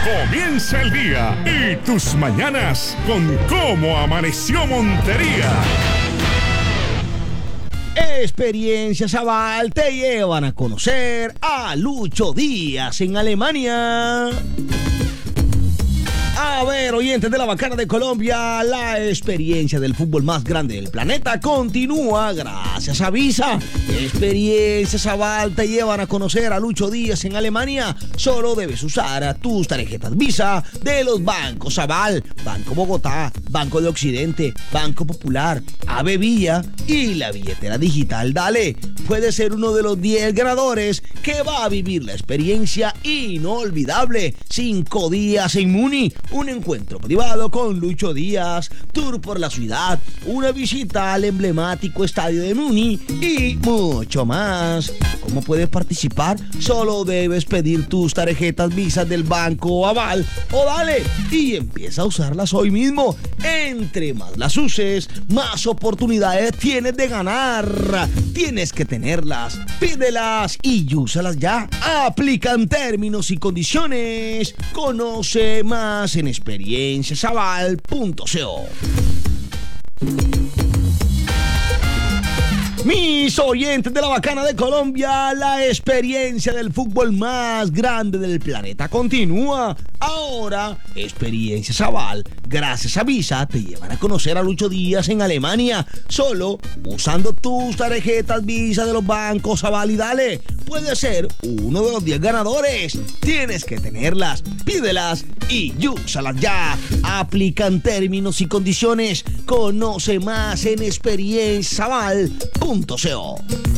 Comienza el día y tus mañanas con Cómo Amaneció Montería. Experiencias Aval te llevan a conocer a Lucho Díaz en Alemania. A ver, oyentes de la Bacana de Colombia, la experiencia del fútbol más grande del planeta continúa gracias a Visa. Experiencias Aval te llevan a conocer a Lucho Díaz en Alemania. Solo debes usar tus tarjetas Visa de los bancos Aval, Banco Bogotá, Banco de Occidente, Banco Popular, Ave Villa y la billetera digital Dale. Puedes ser uno de los 10 ganadores que va a vivir la experiencia inolvidable. 5 días en Muni, un encuentro privado con Lucho Díaz, tour por la ciudad, una visita al emblemático estadio de Muni y mucho más. ¿Cómo puedes participar? Solo debes pedir tus tarjetas Visa del Banco Aval o Dale y empieza a usarlas hoy mismo. Entre más las uses, más oportunidades tienes de ganar. Tienes que tenerlas, pídelas y úsalas ya. Aplican términos y condiciones. Conoce más en experienciasaval.co. Mis oyentes de la Bacana de Colombia, la experiencia del fútbol más grande del planeta continúa. Ahora, Experiencias Aval, gracias a Visa, te llevan a conocer a Lucho Díaz en Alemania. Solo usando tus tarjetas Visa de los bancos Aval y Dale. Puedes ser uno de los 10 ganadores. Tienes que tenerlas, pídelas y úsalas ya. Aplican términos y condiciones. Conoce más en experienciasaval.co.